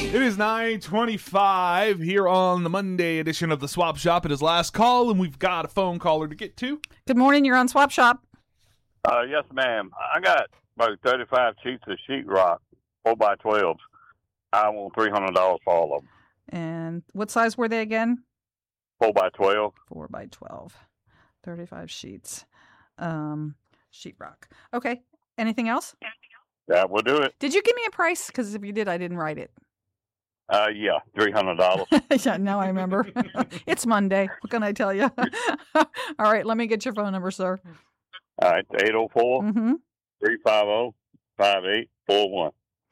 It is 9:25 here on the Monday edition of the Swap Shop. It is last call, and we've got a phone caller to get to. Good morning. You're on Swap Shop. Yes, ma'am. I got about 35 sheets of sheetrock, 4x12s. I want $300 for all of them. And what size were they again? 4x12. 4x12. 35 sheets. Sheetrock. Okay. Anything else? That will do it. Did you give me a price? Because if you did, I didn't write it. Yeah, $300. Yeah, now I remember. It's Monday. What can I tell you? All right, let me get your phone number, sir. All right, 804 Mm-hmm. 350 5841.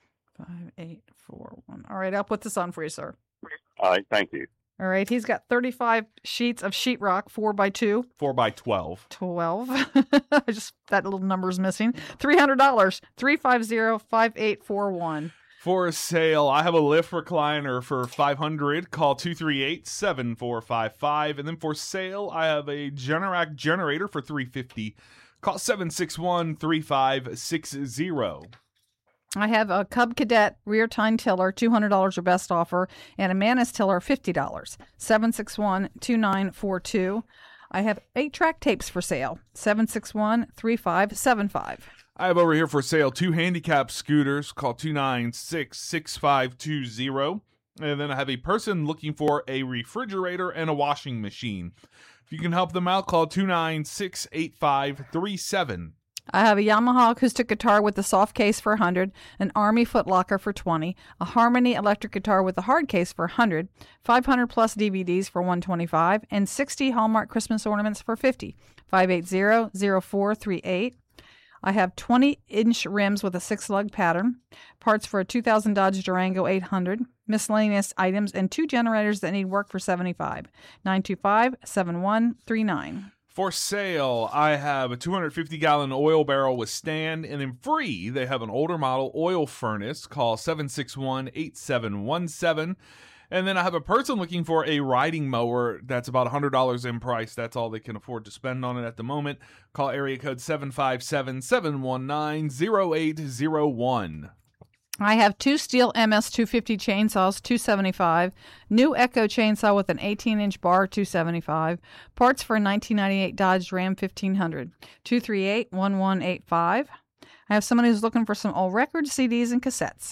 5841. All right, I'll put this on for you, sir. All right, thank you. All right, he's got 35 sheets of sheetrock, 4x2. 4x12. 12. That little number's missing. $300. 350-5841. For sale, I have a lift recliner for $500. Call 238-7455. And then for sale, I have a Generac generator for $350. Call 761-3560. I have a Cub Cadet rear tine tiller, $200 or best offer, and a Manus tiller, $50. 761-2942. I have 8-track tapes for sale. 761-3575. I have over here for sale 2 handicap scooters. Call 296-6520. And then I have a person looking for a refrigerator and a washing machine. If you can help them out, call 296-8537. I have a Yamaha acoustic guitar with a soft case for $100, an Army footlocker for $20, a Harmony electric guitar with a hard case for $100, 500 plus DVDs for $125, and 60 Hallmark Christmas ornaments for $50. 580-0438. I have 20-inch rims with a 6-lug pattern, parts for a 2000 Dodge Durango 800, miscellaneous items, and 2 generators that need work for $75. 925-7139. For sale, I have a 250-gallon oil barrel with stand, and then free, they have an older model oil furnace. Call 761-8717. And then I have a person looking for a riding mower that's about $100 in price. That's all they can afford to spend on it at the moment. Call area code 757-719-0801. I have 2 Steel MS-250 chainsaws, $275. New Echo chainsaw with an 18-inch bar, $275. Parts for a 1998 Dodge Ram 1500, 238-1185. I have someone who's looking for some old records, CDs, and cassettes.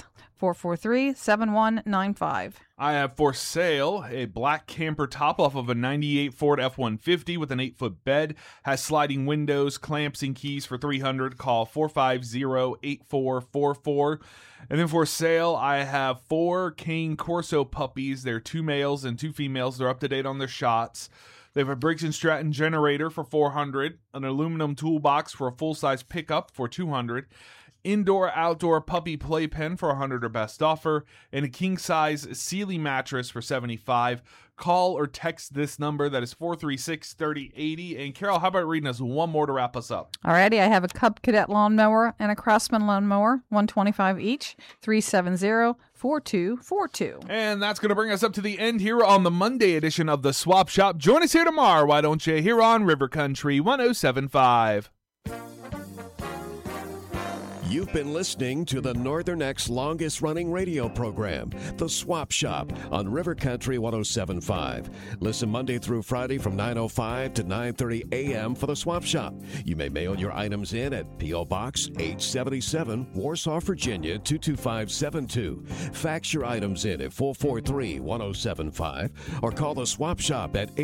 443-7195. I have for sale a black camper top off of a 98 Ford F-150 with an 8-foot bed. Has sliding windows, clamps, and keys for $300. Call 450-8444. And then for sale, I have 4 Cane Corso puppies. They're 2 males and 2 females. They're up to date on their shots. They have a Briggs & Stratton generator for $400. An aluminum toolbox for a full-size pickup for $200. Indoor-outdoor puppy playpen for $100 or best offer, and a king-size Sealy mattress for $75. Call or text this number. That is 436-3080. And Carol, how about reading us one more to wrap us up? Alrighty, I have a Cub Cadet lawnmower and a Craftsman lawnmower, $125 each, 370-4242. And that's going to bring us up to the end here on the Monday edition of the Swap Shop. Join us here tomorrow, why don't you, here on River Country 107.5. You've been listening to the Northern X longest-running radio program, The Swap Shop, on River Country 107.5. Listen Monday through Friday from 9:05 to 9:30 a.m. for The Swap Shop. You may mail your items in at P.O. Box 877, Warsaw, Virginia 22572. Fax your items in at 443-1075 or call The Swap Shop at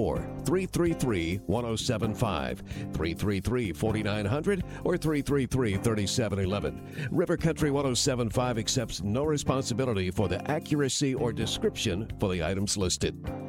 804-333-1075, 333-4900, or 333-3711. River Country 107.5 accepts no responsibility for the accuracy or description for the items listed.